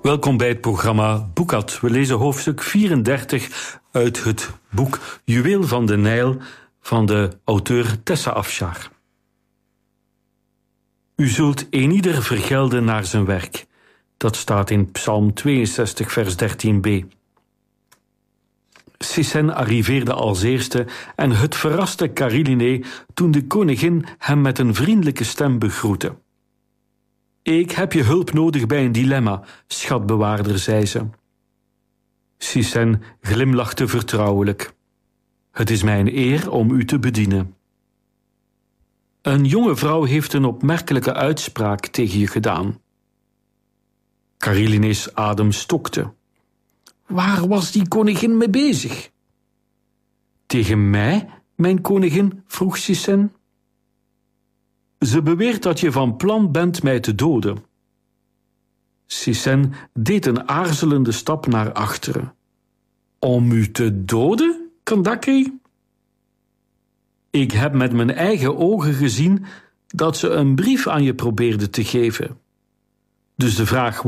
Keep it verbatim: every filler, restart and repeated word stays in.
Welkom bij het programma Boekat. We lezen hoofdstuk vierendertig uit het boek Juweel van de Nijl van de auteur Tessa Afshar. U zult eenieder vergelden naar zijn werk. Dat staat in Psalm tweeënzestig, vers dertien b. Sissen arriveerde als eerste en het verraste Kariline toen de koningin hem met een vriendelijke stem begroette. Ik heb je hulp nodig bij een dilemma, schatbewaarder, zei ze. Sissen glimlachte vertrouwelijk. Het is mijn eer om u te bedienen. Een jonge vrouw heeft een opmerkelijke uitspraak tegen je gedaan. Kariline's adem stokte. Waar was die koningin mee bezig? Tegen mij, mijn koningin? Vroeg Sissen. Ze beweert dat je van plan bent mij te doden. Sissen deed een aarzelende stap naar achteren. Om u te doden, Kandakri? Ik heb met mijn eigen ogen gezien dat ze een brief aan je probeerde te geven. Dus de vraag